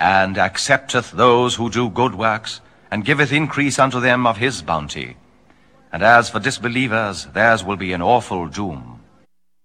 and accepteth those who do good works, and giveth increase unto them of his bounty. And as for disbelievers, theirs will be an awful doom.